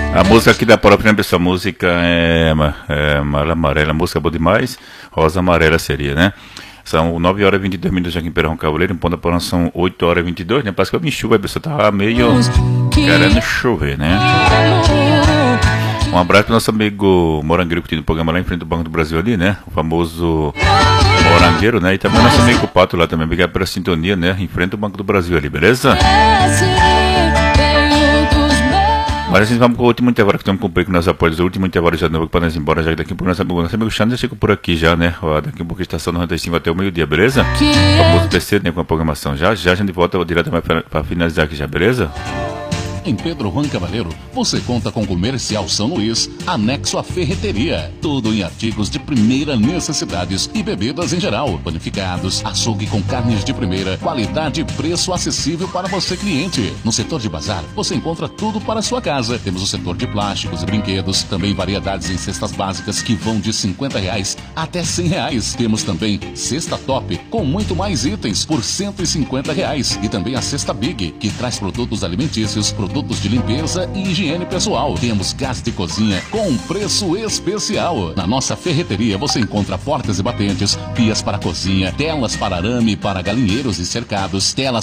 A música aqui da própria pessoa, a música é Mala Amarela, a música é boa demais, Rosa Amarela seria, né? São 9 horas e 22 minutos aqui em Perão Cavaleiro, em Ponta Porã são 8 horas e 22, né? Parece que eu me chuva, a pessoa tava meio querendo chover, né? Um abraço pro nosso amigo Morangueiro, que tem no programa lá em frente do Banco do Brasil ali, né? O famoso Morangueiro, né? E também nosso amigo Pato lá também, obrigado pela sintonia, né? Em frente do Banco do Brasil ali, beleza? Mas assim, vamos com o último intervalo que estamos cumprindo com nosso apoio. O último intervalo já de novo para nós ir embora já daqui por nosso amigo Xande já chega por aqui já, né? Ó, daqui a pouco estação 95 até o meio-dia, beleza? O famoso PC, né? Com a programação já a gente volta direto para finalizar aqui já, beleza? Em Pedro Juan Cavaleiro, você conta com Comercial São Luís, anexo à ferreteria. Tudo em artigos de primeira necessidades e bebidas em geral. Panificados, açougue com carnes de primeira, qualidade e preço acessível para você, cliente. No setor de bazar, você encontra tudo para a sua casa. Temos o setor de plásticos e brinquedos, também variedades em cestas básicas que vão de R$50 até R$100. Temos também cesta top, com muito mais itens por R$150. E também a cesta Big, que traz produtos alimentícios, produtos de limpeza e higiene pessoal. Temos gás de cozinha com um preço especial. Na nossa ferreteria você encontra portas e batentes, pias para cozinha, telas para arame para galinheiros e cercados, telas